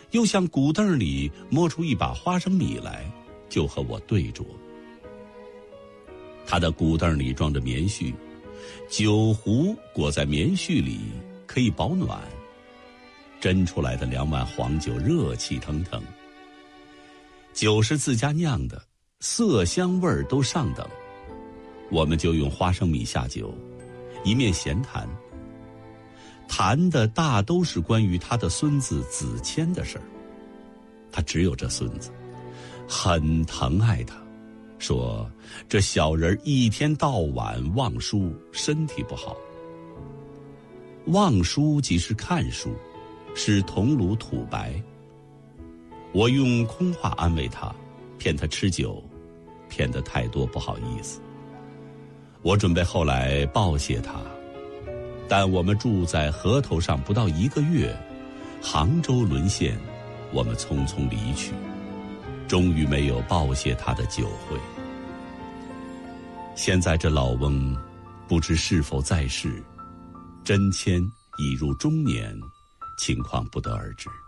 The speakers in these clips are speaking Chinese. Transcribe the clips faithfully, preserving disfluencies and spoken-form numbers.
又向骨凳里摸出一把花生米来，就和我对酌。他的骨凳里装着棉絮，酒壶裹在棉絮里可以保暖，斟出来的两碗黄酒热气腾腾。酒是自家酿的，色香味儿都上等，我们就用花生米下酒，一面闲谈。谈的大都是关于他的孙子子谦的事儿。他只有这孙子，很疼爱他，说这小人一天到晚望书，身体不好。望书即是看书，使桐庐吐白。我用空话安慰他，骗他吃酒，骗得太多不好意思。我准备后来报谢他，但我们住在河头上不到一个月，杭州沦陷，我们匆匆离去，终于没有报谢他的酒会。现在这老翁不知是否在世，真谦已入中年，情况不得而知。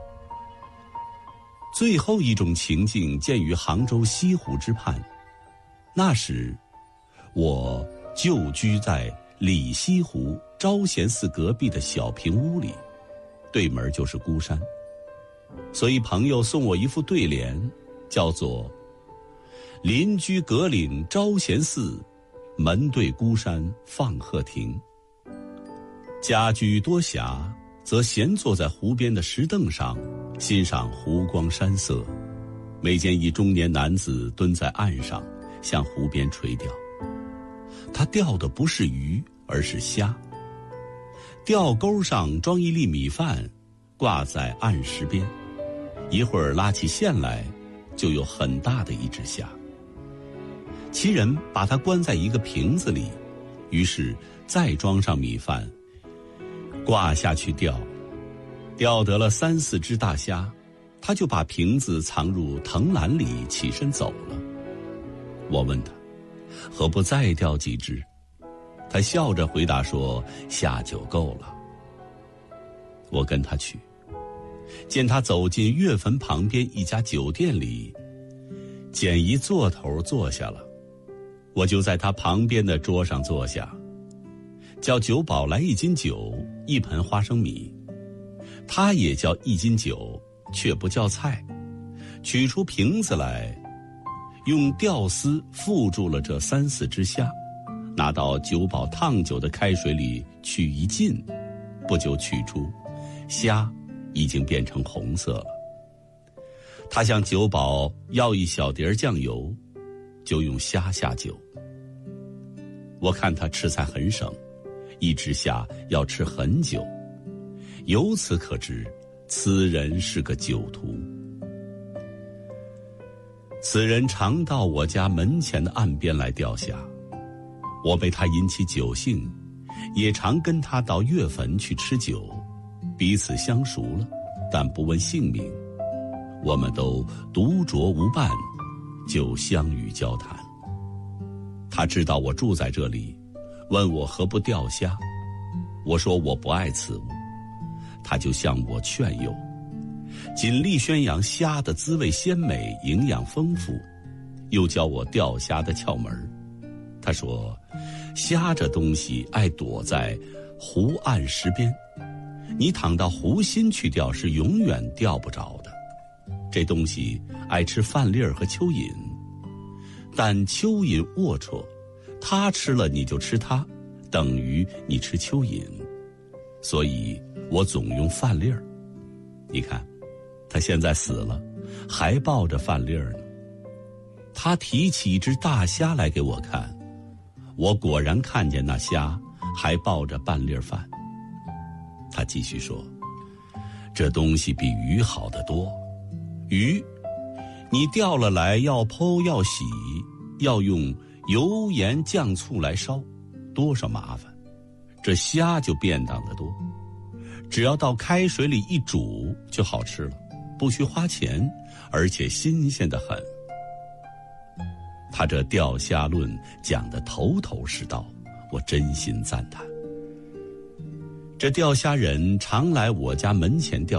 最后一种情境见于杭州西湖之畔，那时我就居在里西湖招贤寺隔壁的小平屋里，对门就是孤山，所以朋友送我一副对联，叫做邻居隔岭招贤寺，门对孤山放鹤亭。家居多暇，则闲坐在湖边的石凳上，欣赏湖光山色。每见一中年男子蹲在岸上，向湖边垂钓。他钓的不是鱼，而是虾。钓钩上装一粒米饭，挂在岸石边，一会儿拉起线来，就有很大的一只虾。其人把它关在一个瓶子里，于是再装上米饭，挂下去钓。钓得了三四只大虾，他就把瓶子藏入藤篮里，起身走了。我问他何不再钓几只，他笑着回答说虾就够了。我跟他去，见他走进月坟旁边一家酒店里，捡一座头坐下了。我就在他旁边的桌上坐下，叫酒保来一斤酒，一盆花生米。他也叫一斤酒，却不叫菜，取出瓶子来，用吊丝缚住了这三四只虾，拿到酒保烫酒的开水里去一浸，不久取出，虾已经变成红色了。他向酒保要一小碟酱油，就用虾下酒。我看他吃菜很省，一只虾要吃很久，由此可知此人是个酒徒。此人常到我家门前的岸边来钓虾，我被他引起酒兴，也常跟他到月坟去吃酒，彼此相熟了，但不问姓名。我们都独酌无伴，就相与交谈。他知道我住在这里，问我何不钓虾，我说我不爱此物，他就向我劝诱，尽力宣扬虾的滋味鲜美，营养丰富，又教我钓虾的窍门。他说虾这东西爱躲在湖岸石边，你躺到湖心去钓是永远钓不着的。这东西爱吃饭粒儿和蚯蚓，但蚯蚓龌龊，它吃了你就吃它，等于你吃蚯蚓，所以我总用饭粒儿。你看他现在死了，还抱着饭粒儿呢。他提起一只大虾来给我看，我果然看见那虾还抱着半粒饭。他继续说，这东西比鱼好得多。鱼你钓了来要剖要洗，要用油盐酱醋来烧，多少麻烦。这虾就便当得多，只要到开水里一煮就好吃了，不需花钱，而且新鲜得很。他这钓虾论讲得头头是道，我真心赞叹。这钓虾人常来我家门前钓